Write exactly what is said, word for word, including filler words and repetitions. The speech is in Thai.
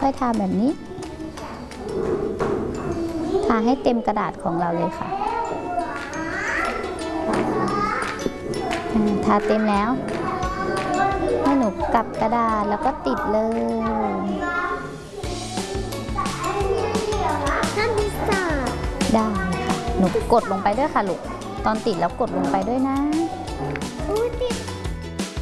อยๆทาแบบนี้ทาให้เต็มกระดาษของเราเลยค่ะทาเต็มแล้วให้หนูกลับกระดาษแล้วก็ติดเลยได้ค่ะหนูกดลงไปด้วยค่ะลูกตอนติดแล้วกดลงไปด้วยนะอุ้ยติด